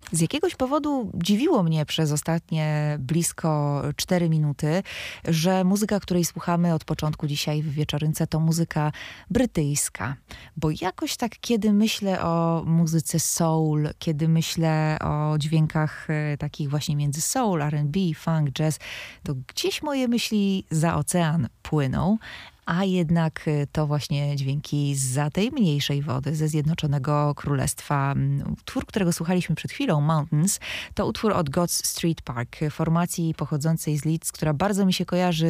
Z jakiegoś powodu dziwiło mnie przez ostatnie blisko 4 minuty, że muzyka, której słuchamy od początku dzisiaj w Wieczorynce, to muzyka brytyjska. Bo jakoś tak, kiedy myślę o muzyce soul, kiedy myślę o dźwiękach takich właśnie między soul, R&B, funk, jazz, to gdzieś moje myśli za ocean płyną. A jednak to właśnie dźwięki zza tej mniejszej wody, ze Zjednoczonego Królestwa. Utwór, którego słuchaliśmy przed chwilą, Mountains, to utwór od God's Street Park, formacji pochodzącej z Leeds, która bardzo mi się kojarzy